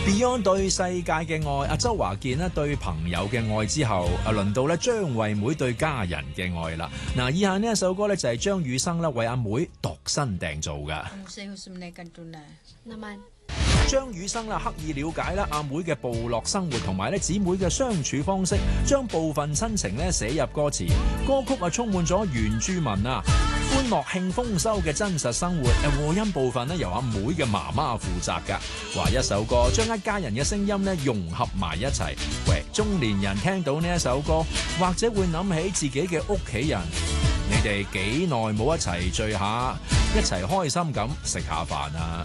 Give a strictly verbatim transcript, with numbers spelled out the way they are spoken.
Beyond 對世界嘅愛，阿周華健咧對朋友嘅愛之後，啊輪到咧張惠妹對家人嘅愛啦。嗱，以下呢一首歌咧就係張雨生咧為阿妹度身訂造嘅。張雨生啦刻意了解啦阿妹嘅部落生活同埋咧姊妹嘅相處方式，將部分親情咧寫入歌詞。歌曲啊充滿咗原住民啊歡樂慶豐收嘅真實生活，誒和音部分咧由阿妹嘅媽媽負責㗎。話一首歌將一家人嘅聲音咧融合埋一齊。喂，中年人聽到呢一首歌，或者會諗起自己嘅屋企人。你哋幾耐冇一齊聚下，一齊開心咁食下飯啊？